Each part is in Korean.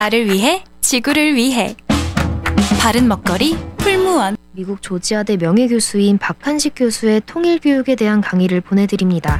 나를 위해, 지구를 위해. 바른 먹거리 풀무원. 미국 조지아대 명예교수인 박한식 교수의 통일교육에 대한 강의를 보내드립니다.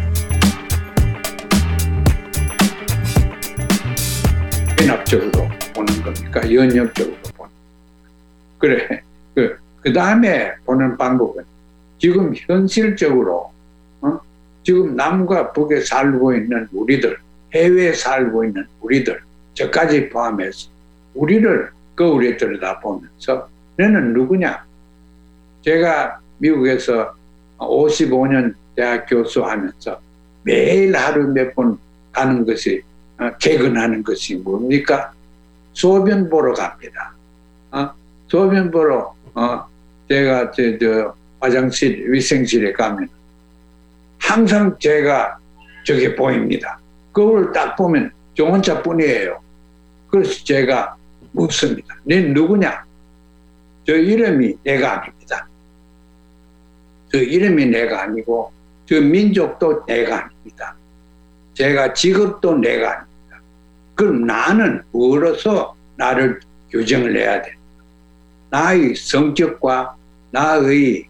연합적으로 보는 겁니까? 연역적으로 보는. 그래. 그 다음에 보는 방법은 지금 현실적으로, 지금 남과 북에 살고 있는 우리들, 해외에 살고 있는 우리들, 저까지 포함해서 우리를 거울에 들여다보면서 너는 누구냐? 제가 미국에서 55년 대학 교수하면서 매일 하루 몇 번 가는 것이, 퇴근하는 것이 뭡니까? 소변 보러 갑니다. 소변 보러, 제가 저 화장실, 위생실에 가면 항상 제가 저게 보입니다. 거울을 딱 보면 저 혼자뿐이에요. 그래서 제가 묻습니다. 넌 누구냐? 저 이름이 내가 아닙니다. 저 이름이 내가 아니고 저 민족도 내가 아닙니다. 제가 직업도 내가 아닙니다. 그럼 나는 뭐로서 나를 규정을 해야 돼? 나의 성격과 나의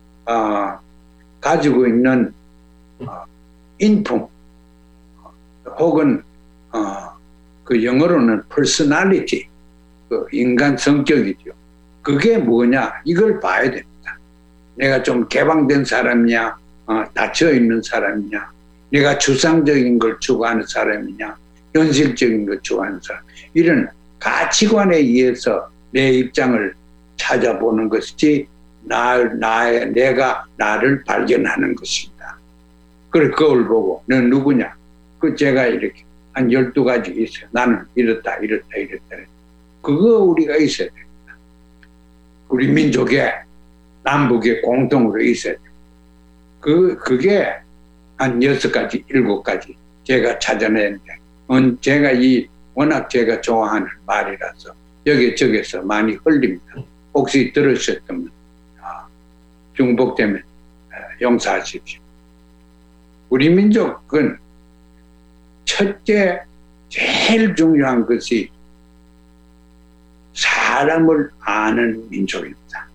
가지고 있는 인품 혹은 그 영어로는 personality, 그 인간 성격이죠. 그게 뭐냐? 이걸 봐야 됩니다. 내가 좀 개방된 사람이냐, 닫혀 있는 사람이냐, 내가 주상적인 걸 추구하는 사람이냐, 현실적인 걸 추구하는 사람. 이런 가치관에 의해서 내 입장을 찾아보는 것이지, 내가 나를 발견하는 것입니다. 그걸 거울 보고, 넌 누구냐? 제가 이렇게 한 12가지 있어요. 나는 이렇다. 그거 우리가 있어야 됩니다. 우리 민족에, 남북에 공통으로 있어야 됩니다. 그게 한 6가지, 7가지 제가 찾아냈는데, 제가 워낙 제가 좋아하는 말이라서 여기저기서 많이 흘립니다. 혹시 들으셨다면, 중복되면 용서하십시오. 우리 민족은 첫째, 제일 중요한 것이 사람을 아는 민족입니다.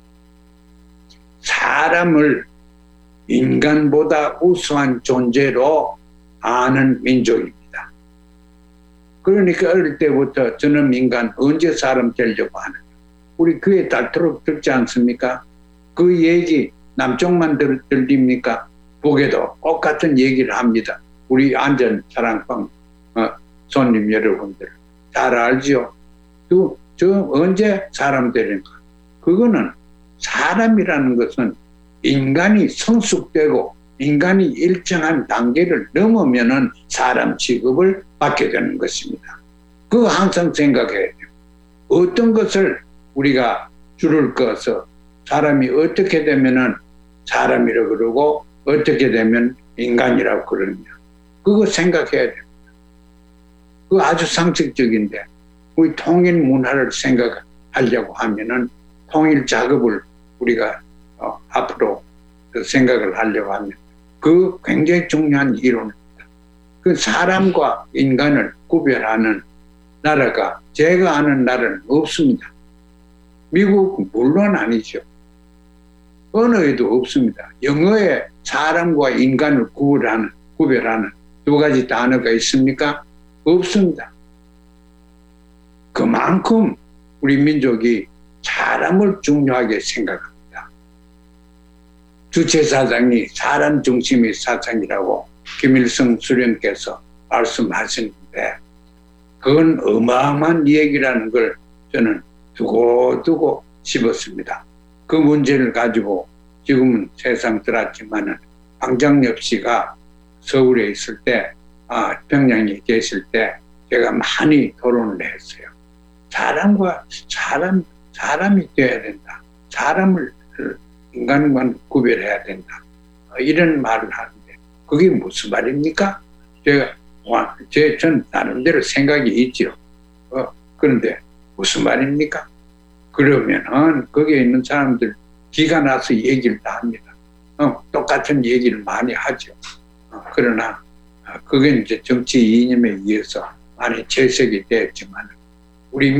사람을 인간보다 우수한 존재로 아는 민족입니다. 그러니까 어릴 때부터 저는 인간 언제 사람 되려고 하는, 우리 귀에 닳도록 듣지 않습니까? 그 얘기 남쪽만 들립니까? 북에도 똑같은 얘기를 합니다. 우리 안전 사랑방 손님 여러분들 잘 알죠? 저 언제 사람 되는가? 그거는 사람이라는 것은 인간이 성숙되고 인간이 일정한 단계를 넘으면은 사람 취급을 받게 되는 것입니다. 그거 항상 생각해야 돼요. 어떤 것을 우리가 줄을 꺼서 사람이 어떻게 되면은 사람이라고 그러고 어떻게 되면 인간이라고 그러느냐. 그거 생각해야 됩니다. 그거 아주 상식적인데, 우리 통일 문화를 생각하려고 하면은 통일 작업을 우리가 앞으로 생각을 하려고 하면 그 굉장히 중요한 이론입니다. 그 사람과 인간을 구별하는 나라가 제가 아는 나라는 없습니다. 미국 물론 아니죠. 언어에도 없습니다. 영어에 사람과 인간을 구별하는 2가지 단어가 있습니까? 없습니다. 그만큼 우리 민족이 사람을 중요하게 생각합니다. 주체사상이 사람 중심의 사상이라고 김일성 수령께서 말씀하시는데, 그건 어마어마한 얘기라는 걸 저는 두고두고 씹었습니다. 그 문제를 가지고 지금은 세상 들었지만은 황장엽 씨가 서울에 있을 때, 평양에 계실 때 제가 많이 토론을 했어요. 사람이 되어야 된다. 사람을 인간과 구별해야 된다. 이런 말을 하는데 그게 무슨 말입니까? 전 나름대로 생각이 있죠. 그런데 무슨 말입니까? 그러면은 거기에 있는 사람들 기가 나서 얘기를 다 합니다. 똑같은 얘기를 많이 하죠. 그러나 그게 이제 정치 이념에 의해서 많이 채색이 되었지만 우리